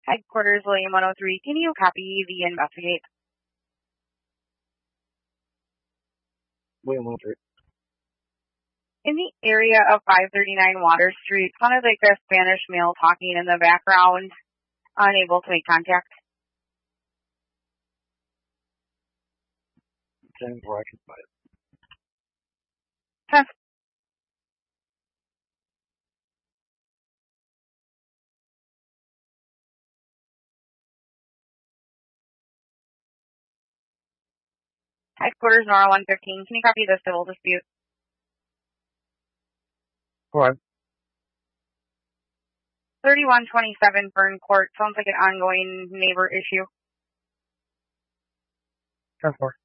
Headquarters, William 103. Can you copy the investigate? William 103. In the area of 539 Water Street, sounded like a Spanish male talking in the background, unable to make contact. James where I can find it. Headquarters, Nora 115. Can you copy the civil dispute? All right. 3127 Fern Court. Sounds like an ongoing neighbor issue. 10-4.